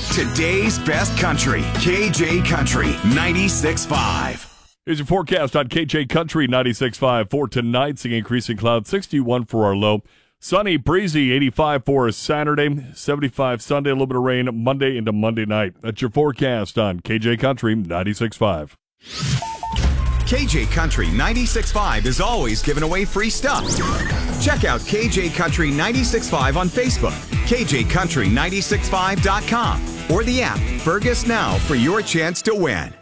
Today's best country, KJ Country 96.5. Here's your forecast on KJ Country 96.5 for tonight. Seeing increasing clouds, 61 for our low. Sunny, breezy, 85 for Saturday, 75 Sunday, a little bit of rain Monday into Monday night. That's your forecast on KJ Country 96.5. KJ Country 96.5 is always giving away free stuff. Check out KJ Country 96.5 on Facebook, KJCountry965.com, or the app Fergus Now for your chance to win.